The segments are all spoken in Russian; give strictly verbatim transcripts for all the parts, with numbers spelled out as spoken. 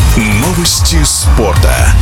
Новости спорта.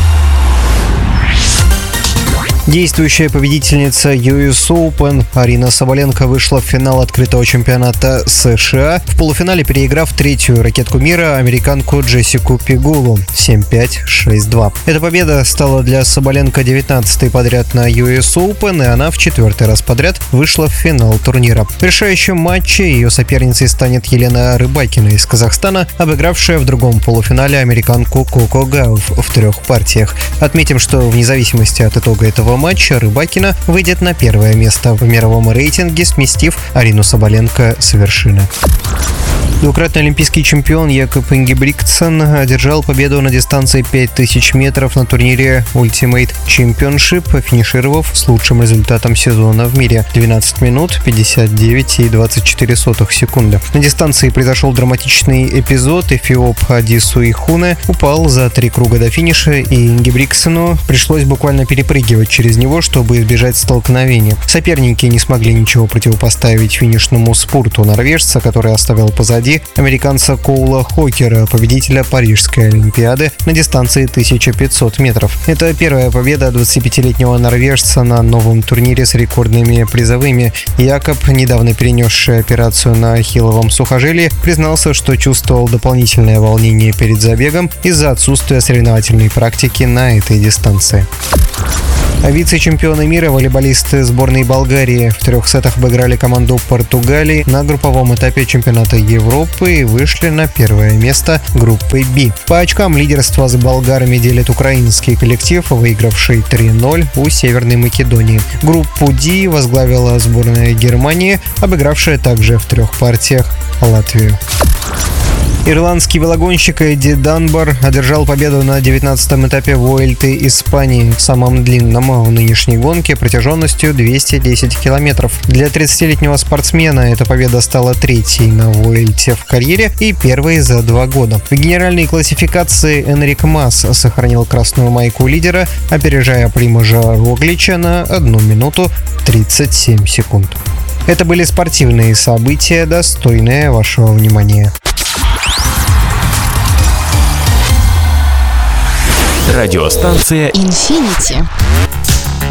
Действующая победительница ю эс Open Арина Сабаленко вышла в финал открытого чемпионата США, в полуфинале переиграв третью ракетку мира, американку Джессику Пегулу семь пять шесть два. Эта победа стала для Сабаленко девятнадцатой подряд на ю эс Open, и она в четвертый раз подряд вышла в финал турнира. В решающем матче ее соперницей станет Елена Рыбакина из Казахстана, обыгравшая в другом полуфинале американку Коко Гауф в трех партиях. Отметим, что вне зависимости от итога этого матча Рыбакина выйдет на первое место в мировом рейтинге, сместив Арину Сабаленко с вершины. Двукратный олимпийский чемпион Якоб Ингебригтсен одержал победу на дистанции пять тысяч метров на турнире Ultimate Championship, финишировав с лучшим результатом сезона в мире – двенадцать минут пятьдесят девять и двадцать четыре сотых секунды. На дистанции произошел драматичный эпизод. Эфиоп Адису Ихуне упал за три круга до финиша, и Ингебригтсену пришлось буквально перепрыгивать через него, чтобы избежать столкновения. Соперники не смогли ничего противопоставить финишному спурту норвежца, который оставил позади американца Коула Хокера, победителя Парижской Олимпиады на дистанции тысяча пятьсот метров. Это первая победа двадцатипятилетнего норвежца на новом турнире с рекордными призовыми. Якоб, недавно перенесший операцию на ахилловом сухожилии, признался, что чувствовал дополнительное волнение перед забегом из-за отсутствия соревновательной практики на этой дистанции. А вице-чемпионы мира, волейболисты сборной Болгарии, в трех сетах обыграли команду Португалии на групповом этапе чемпионата Европы и вышли на первое место группы «Б». По очкам лидерство с болгарами делит украинский коллектив, выигравший три ноль у Северной Македонии. Группу «Д» возглавила сборная Германии, обыгравшая также в трех партиях Латвию. Ирландский велогонщик Эдди Данбар одержал победу на девятнадцатом этапе Вуэльты Испании, самом длинном в нынешней гонке протяженностью двести десять километров. Для тридцатилетнего спортсмена эта победа стала третьей на Вуэльте в карьере и первой за два года. В генеральной классификации Энрик Мас сохранил красную майку лидера, опережая Примажа Роглича на одну минуту тридцать семь секунд. Это были спортивные события, достойные вашего внимания. Радиостанция Infinity.